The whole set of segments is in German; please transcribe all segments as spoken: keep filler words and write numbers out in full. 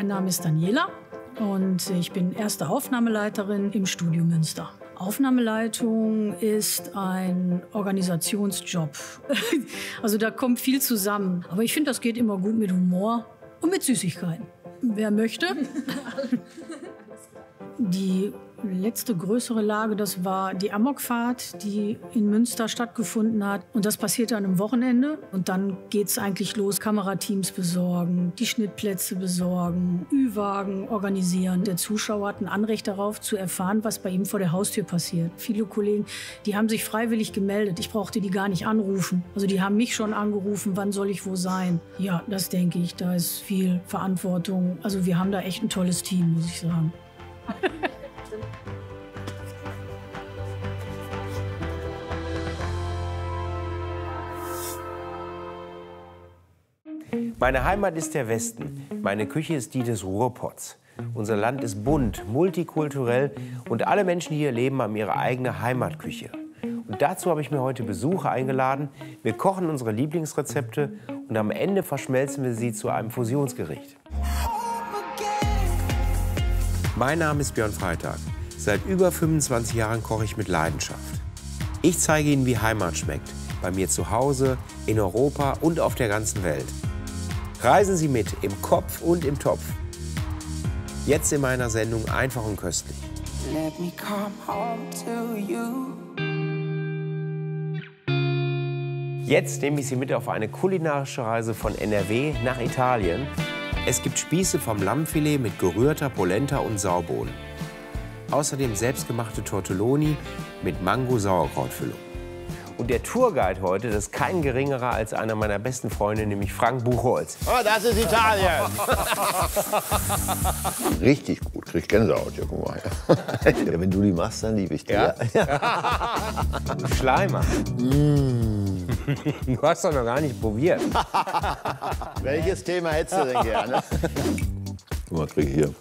Mein Name ist Daniela und ich bin erste Aufnahmeleiterin im Studio Münster. Aufnahmeleitung ist ein Organisationsjob. Also da kommt viel zusammen. Aber ich finde, das geht immer gut mit Humor und mit Süßigkeiten. Wer möchte? Die letzte größere Lage, das war die Amokfahrt, die in Münster stattgefunden hat. Und das passiert dann am Wochenende. Und dann geht es eigentlich los, Kamerateams besorgen, die Schnittplätze besorgen, Ü-Wagen organisieren. Der Zuschauer hat ein Anrecht darauf, zu erfahren, was bei ihm vor der Haustür passiert. Viele Kollegen, die haben sich freiwillig gemeldet. Ich brauchte die gar nicht anrufen. Also die haben mich schon angerufen, wann soll ich wo sein. Ja, das denke ich, da ist viel Verantwortung. Also wir haben da echt ein tolles Team, muss ich sagen. Meine Heimat ist der Westen. Meine Küche ist die des Ruhrpots. Unser Land ist bunt, multikulturell und alle Menschen hier leben haben ihre eigene Heimatküche. Und dazu habe ich mir heute Besucher eingeladen. Wir kochen unsere Lieblingsrezepte und am Ende verschmelzen wir sie zu einem Fusionsgericht. Mein Name ist Björn Freitag. Seit über fünfundzwanzig Jahren koche ich mit Leidenschaft. Ich zeige Ihnen, wie Heimat schmeckt. Bei mir zu Hause, in Europa und auf der ganzen Welt. Reisen Sie mit, im Kopf und im Topf. Jetzt in meiner Sendung Einfach und köstlich. Let me come home to you. Jetzt nehme ich Sie mit auf eine kulinarische Reise von N R W nach Italien. Es gibt Spieße vom Lammfilet mit gerührter Polenta und Saubohnen. Außerdem selbstgemachte Tortelloni mit Mango-Sauerkrautfüllung. Und der Tourguide heute, das ist kein geringerer als einer meiner besten Freunde, nämlich Frank Buchholz. Oh, das ist Italien! Richtig gut, krieg Gänsehaut, ja, guck mal. Ja, wenn du die machst, dann liebe ich die. Ja? Du Schleimer. Mm. Du hast doch noch gar nicht probiert. Welches Thema hättest du denn gerne? Guck mal, krieg ich hier.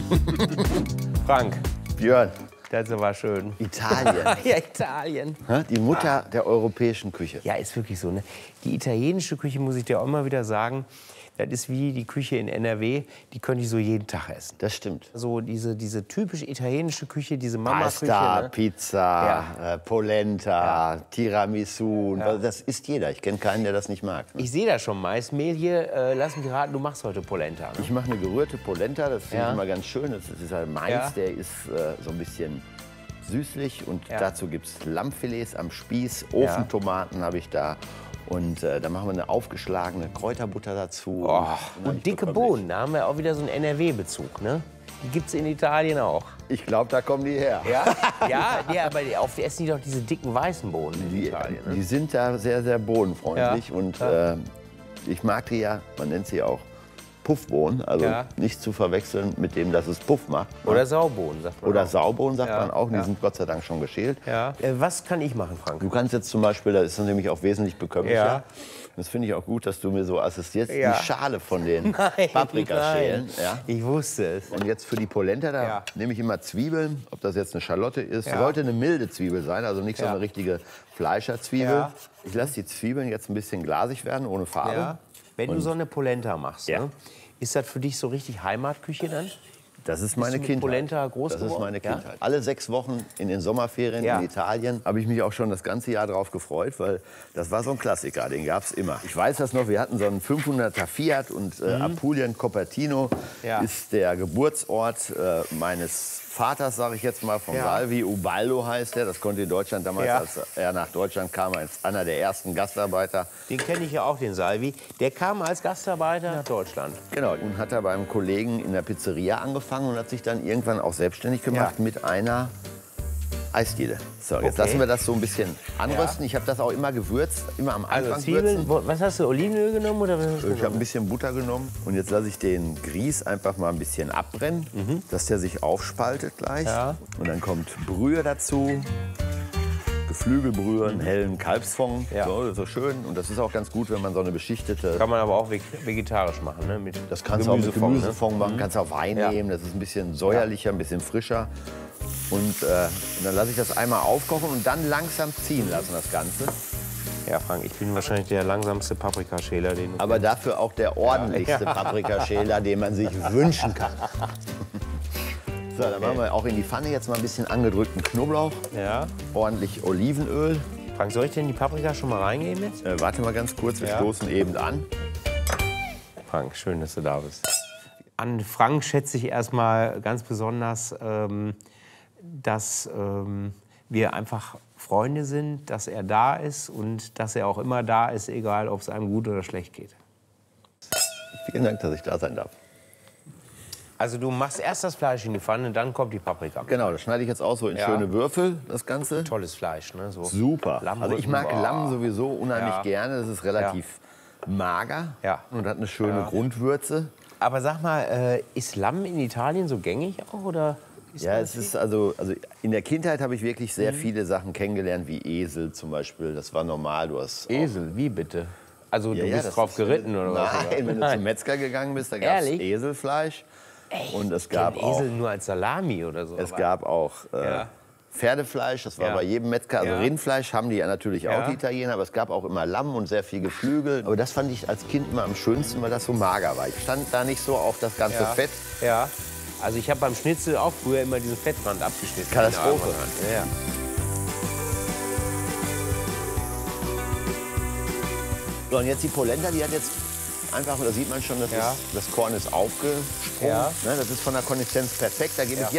Frank. Björn. Das war schön. Italien. Ja, Italien. Die Mutter der europäischen Küche. Ja, ist wirklich so. Ne? Die italienische Küche, muss ich dir auch immer wieder sagen, das ist wie die Küche in N R W, die könnte ich so jeden Tag essen. Das stimmt. So diese, diese typisch italienische Küche, diese Mama-Küche. Pasta, ne? Pizza, Ja. äh, Polenta, Ja. Tiramisu. Ja. Das isst jeder. Ich kenne keinen, der das nicht mag. Ne? Ich sehe das schon. Maismehl hier, äh, lass mich raten, du machst heute Polenta. Ne? Ich mache eine gerührte Polenta, das finde Ja. ich immer ganz schön. Das ist halt Mais, Ja. der ist äh, so ein bisschen süßlich. Und Ja. dazu gibt es Lammfilets am Spieß, Ofentomaten habe ich da. Und äh, da machen wir eine aufgeschlagene Kräuterbutter dazu. Oh, und und dicke Bohnen, da haben wir auch wieder so einen N R W-Bezug. Ne? Die gibt es in Italien auch. Ich glaube, da kommen die her. Ja, ja, ja, aber auf die essen die doch diese dicken weißen Bohnen in Die, Italien. Ne? die sind da sehr, sehr bohnenfreundlich. Ja. Und Ja. äh, ich mag die ja, man nennt sie auch Puffbohnen. Also Ja. nicht zu verwechseln mit dem, dass es Puff macht. Ne? Oder Saubohnen, sagt man Oder auch. Saubohnen sagt Ja. man auch. Die Ja. sind Gott sei Dank schon geschält. Ja. Äh, was kann ich machen, Frank? Du kannst jetzt zum Beispiel, das ist nämlich auch wesentlich bekömmlicher. Ja. Das finde ich auch gut, dass du mir so assistierst, Ja. die Schale von den Nein, Paprikaschälen. nein. Ja. Ich wusste es. Und jetzt für die Polenta, da Ja. nehme ich immer Zwiebeln, ob das jetzt eine Schalotte ist. Ja. Sollte eine milde Zwiebel sein, also nicht so Ja. eine richtige Fleischerzwiebel. Ja. Ich lasse die Zwiebeln jetzt ein bisschen glasig werden, ohne Farbe. Ja. Wenn du Und so eine Polenta machst, Ja. ne? Ist das für dich so richtig Heimatküche dann? Das ist meine du mit Kindheit. Polenta groß das ist geworden? meine Ja? Kindheit. Alle sechs Wochen in den Sommerferien Ja. in Italien habe ich mich auch schon das ganze Jahr drauf gefreut, weil das war so ein Klassiker, den gab es immer. Ich weiß das noch, wir hatten so einen fünfhunderter Fiat und äh, Apulien Cupertino Ja. ist der Geburtsort äh, meines Vaters, sage ich jetzt mal, vom Ja. Salvi. Ubaldo heißt er. Das konnte in Deutschland damals, Ja. als er nach Deutschland kam, als einer der ersten Gastarbeiter. Den kenne ich ja auch, den Salvi. Der kam als Gastarbeiter nach Deutschland. Genau, und hat da beim Kollegen in der Pizzeria angefangen und hat sich dann irgendwann auch selbstständig gemacht Ja. mit einer Eisdiele. So, jetzt Okay. lassen wir das so ein bisschen anrösten. Ich habe das auch immer gewürzt, immer am Anfang Also Zwiebeln, würzen. wo- was hast du, Olivenöl genommen oder was hast du Ich habe ein genommen? bisschen Butter genommen und jetzt lasse ich den Grieß einfach mal ein bisschen abbrennen, dass der sich aufspaltet gleich. Mhm. Ja. Und dann kommt Brühe dazu, Geflügelbrühe, einen hellen Kalbsfond, Ja. so, so schön. Und das ist auch ganz gut, wenn man so eine beschichtete... Kann man aber auch veg- vegetarisch machen, ne? Mit Das kannst du auch mit Gemüsefond, ne? Gemüsefond machen, kannst auch Wein Ja. nehmen, das ist ein bisschen säuerlicher, ein bisschen frischer. Und, äh, und dann lasse ich das einmal aufkochen und dann langsam ziehen lassen, das Ganze. Ja, Frank, ich bin wahrscheinlich der langsamste Paprikaschäler, den du Aber dafür auch der ordentlichste Ja. Paprikaschäler, den man sich wünschen kann. So, dann machen wir auch in die Pfanne jetzt mal ein bisschen angedrückten Knoblauch, Ja. ordentlich Olivenöl. Frank, soll ich denn die Paprika schon mal reingeben jetzt? Äh, warte mal ganz kurz, wir Ja. stoßen eben an. Frank, schön, dass du da bist. An Frank schätze ich erstmal ganz besonders, ähm, dass ähm, wir einfach Freunde sind, dass er da ist und dass er auch immer da ist, egal ob es einem gut oder schlecht geht. Vielen Dank, dass ich da sein darf. Also du machst erst das Fleisch in die Pfanne, dann kommt die Paprika. Genau, das schneide ich jetzt auch so in Ja. schöne Würfel, das Ganze. Tolles Fleisch, ne? So Super. Lammrücken, Also ich mag boah. Lamm sowieso unheimlich Ja. gerne. Das ist relativ mager Ja. und hat eine schöne Ja. Grundwürze. Aber sag mal, äh, ist Lamm in Italien so gängig auch, oder? Ist Ja, das es ist also, also in der Kindheit habe ich wirklich sehr Mhm. viele Sachen kennengelernt, wie Esel zum Beispiel. Das war normal. Du hast auch- Esel, wie bitte? Also Ja, du ja, bist das drauf ist- geritten oder was? Nein, wenn du zum Metzger gegangen bist, da gab es Ehrlich? Eselfleisch. Und es Ich gab kenn auch, Esel nur als Salami oder so. es aber- gab auch äh, Ja. Pferdefleisch. Das war Ja. bei jedem Metzger. Also Ja. Rindfleisch haben die ja natürlich Ja. auch, die Italiener. Aber es gab auch immer Lamm und sehr viel Geflügel. Aber das fand ich als Kind immer am schönsten, weil das so mager war. Ich stand da nicht so auf das ganze ja. Fett. Ja. Also ich habe beim Schnitzel auch früher immer diesen Fettrand abgeschnitten. Katastrophe. Ja, ja. So, und jetzt die Polenta, die hat jetzt einfach, da sieht man schon, dass Ja. es, das Korn ist aufgesprungen. Ja. Ne, das ist von der Konsistenz perfekt. Da gebe Ja. ich jetzt